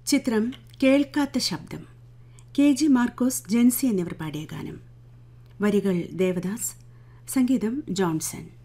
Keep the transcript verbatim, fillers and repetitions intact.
ചിത്രം കേൾക്കാത്ത ശബ്ദം. കെ ജി മാർക്കോസ്, ജെൻസി എന്നിവർ പാടിയ ഗാനം. വരികൾ ദേവദാസ്, സംഗീതം ജോൺസൺ.